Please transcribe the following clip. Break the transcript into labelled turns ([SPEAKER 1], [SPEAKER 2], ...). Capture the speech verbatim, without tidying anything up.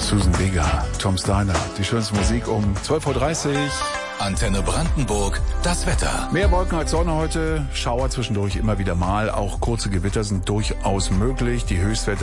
[SPEAKER 1] Susan Vega, Tom Steiner, die schönste Musik um zwölf Uhr dreißig.
[SPEAKER 2] Antenne Brandenburg, das Wetter.
[SPEAKER 1] Mehr Wolken als Sonne heute, Schauer zwischendurch immer wieder mal, auch kurze Gewitter sind durchaus möglich. Die Höchstwerte